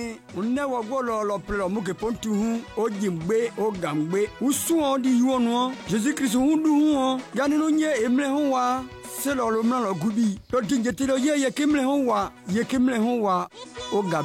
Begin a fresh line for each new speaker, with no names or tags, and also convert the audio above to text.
Unne wa golo lo prelo muke pontu hu o jimbe o gambe usu di yuono Jésus Christ hundu hu gani no nye emle hu wa se lo mna lo gubi lo tinje ti lo ye kemle hu wa o